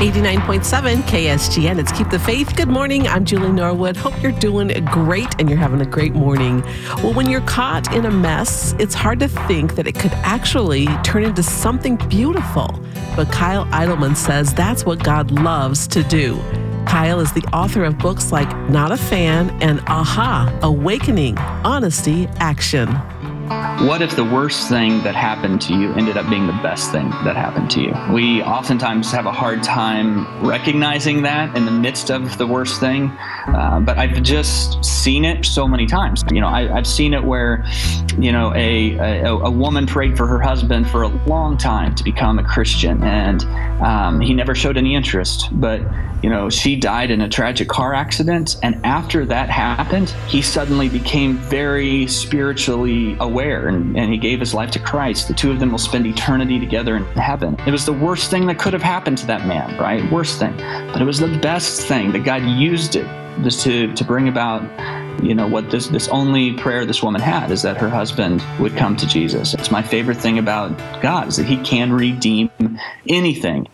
89.7 KSGN. It's Keep the Faith. Good morning. I'm Julie Norwood. Hope you're doing great and you're having a great morning. Well, when you're caught in a mess, it's hard to think that it could actually turn into something beautiful. But Kyle Idleman says that's what God loves to do. Kyle is the author of books like Not a Fan and Aha! Awakening, Honesty, Action. What if the worst thing that happened to you ended up being the best thing that happened to you? We oftentimes have a hard time recognizing that in the midst of the worst thing, but I've just seen it so many times. I've seen it where, a woman prayed for her husband for a long time to become a Christian, and he never showed any interest, but she died in a tragic car accident, and after that happened, he suddenly became very spiritually aware, and he gave his life to Christ. The two of them will spend eternity together in heaven. It was the worst thing that could have happened to that man, right? Worst thing. But it was the best thing, that God used it just to bring about what this only prayer this woman had, is that her husband would come to Jesus. It's my favorite thing about God, is that he can redeem anything.